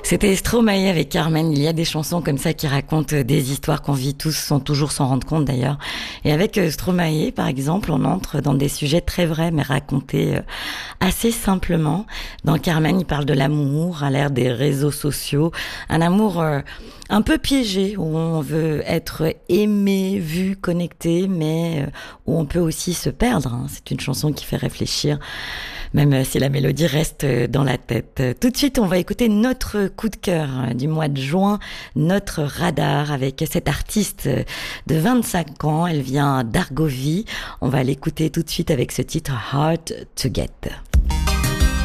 C'était Stromae avec Carmen. Il y a des chansons comme ça qui racontent des histoires qu'on vit tous sans toujours s'en rendre compte d'ailleurs. Et avec Stromae, par exemple, on entre dans des sujets très vrais mais racontés assez simplement. Dans Carmen, il parle de l'amour à l'ère des réseaux sociaux. Un amour un peu piégé où on veut être aimé, vu, connecté, mais où on peut aussi se perdre. C'est une chanson qui fait réfléchir, même si la mélodie reste dans la tête. Tout de suite, on va écouter notre coup de cœur du mois de juin, notre radar avec cette artiste de 25 ans. Elle vient d'Argovie. On va l'écouter tout de suite avec ce titre Hard to Get.